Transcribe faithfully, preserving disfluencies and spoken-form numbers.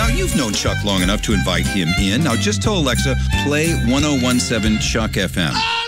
Now, you've known Chuck long enough to invite him in. Now, just tell Alexa, play one oh one seven Chuck F M.